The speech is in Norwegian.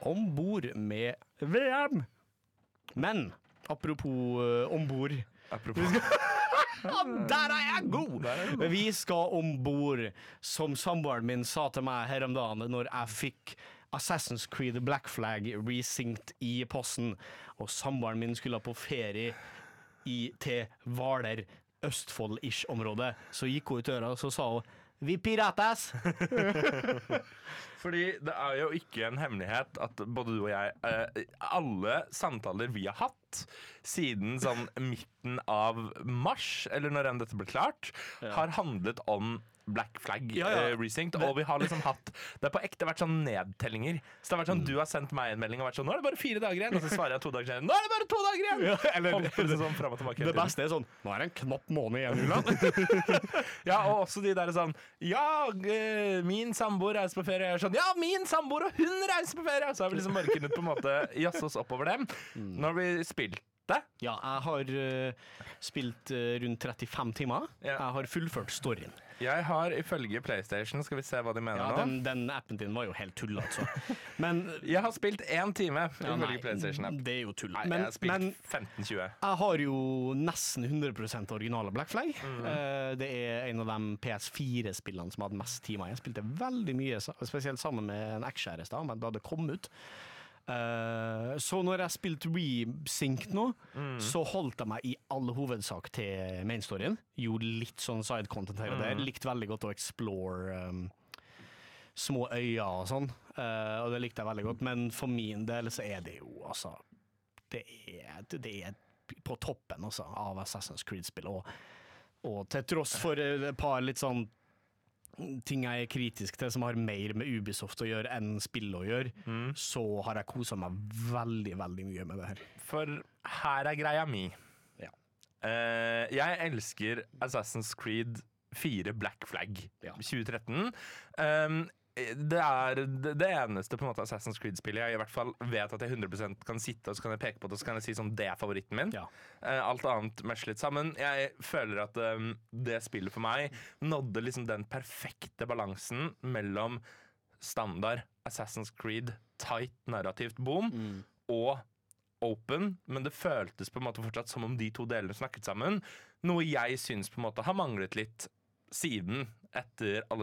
ombord med VM. Men apropos ombord. Der er jeg god! Vi skal ombord, som samboeren min sa til meg her om dagen når jeg fikk Assassin's Creed Black Flag resynced i posten, og samboeren min skulle på ferie til Hvaler, Østfold-ish område. Så gikk hun ut døra og så sa hun vi piratas! Fordi det er jo ikke en hemmelighet at både du og jeg, alle samtaler vi har hatt siden sånn midten av mars, eller når enn dette ble klart, har handlet om Black Flag resynced, og vi har liksom hatt det har på ekte vært sånn nedtellinger. Så det har vært sånn, du har sendt meg en melding og vært sånn, nå er det bare 4 dager igjen, og så svarer jeg 2 dager igjen, nå er det bare 2 dager igjen! Eller sånn frem og tilbake. Det beste er sånn, nå er det en knapp måned igjen, Julian. Ja, og også de der sånn, min samboer reiser på ferie, jeg er sånn, min samboer og hun reiser på ferie, så har vi liksom markedet på en måte jasse oss oppover dem. Nå har vi spilt det. Ja, jeg har spilt rundt 35 timer. Jeg har fullført storyen. Jeg har ifølge PlayStation, skal vi se hva de mener nå. Den appen din var jo helt tull, altså. Men jeg har spilt 1 time ifølge PlayStation-app. Det er jo tull. Nei, jeg har spilt 15-20. Jeg har jo nesten 100% originale Black Flag. Det er en av de PS4-spillene som hadde mest timer. Jeg spilte veldig mye, spesielt sammen med en ekskjæreste, men da det kom ut. Så når jeg spilte Resync nå, så holdt jeg meg i all hovedsak til mainstoryen. Gjorde litt sånn side-content her og der. Likte veldig godt å explore små øyer og sånn, og det likte jeg veldig godt. Men for min del så er det jo altså, det er på toppen også, av Assassin's Creed-spill, og til tross for et par litt sånn ting jeg er kritisk til som har mer med Ubisoft å gjøre enn spill å gjøre, så har jeg koset meg veldig, veldig mye med det her. For her er greia mi. Jeg elsker Assassin's Creed 4 Black Flag 2013. Det er det eneste på en måte Assassin's Creed-spillet jeg i hvert fall vet at jeg 100% kan sitte og så kan jeg peke på det og så kan jeg si sånn, det er favoritten min. Alt annet mesjer litt sammen. Jeg føler at det spillet for meg nådde liksom den perfekte balansen mellom standard Assassin's Creed, tight narrativt boom og open, men det føltes på en måte fortsatt som om de to delene snakket sammen, noe jeg synes på en måte har manglet litt siden etter alle